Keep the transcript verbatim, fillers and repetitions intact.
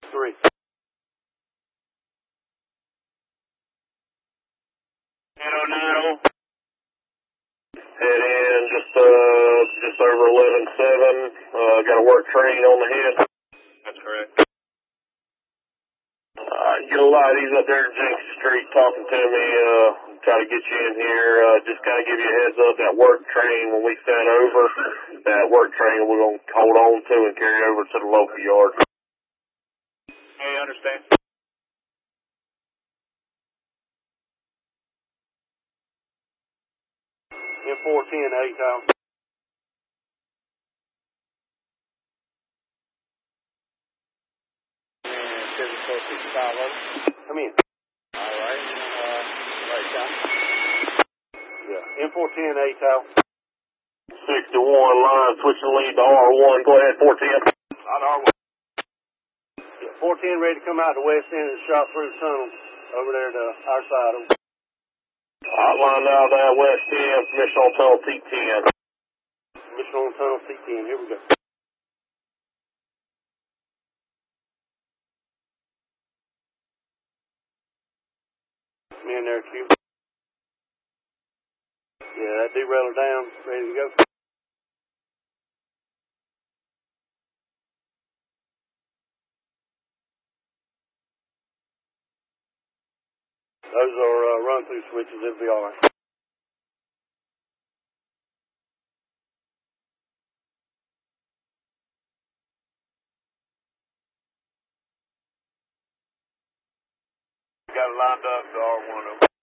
Three. eight oh nine oh. Head in just uh just over eleven seven. Uh, got a work train on the head. That's correct. Uh, get a lot of these up there in Jenkins Street talking to me. Uh, try to get you in here. Uh, just kind of give you a heads up. That work train when we sent over, that work train we're gonna hold on to and carry over to the local yard. Hey, I understand. M four ten eight out. seven four six five oh. Come in. All right. Uh, right down. Yeah. M four ten eight out. sixty-one line, switching lead to R one. Go ahead, four ten. Out R one. Yeah, four ten ready to come out the west end and shot through the tunnel over there to our side of it. Outline now down west ten, mission on tunnel T ten. Mission on tunnel T ten, here we go. Me in there, Q. Yeah, that derailer down, ready to go. Those are uh, run-through switches, it'll be all right. Got it lined up to R one.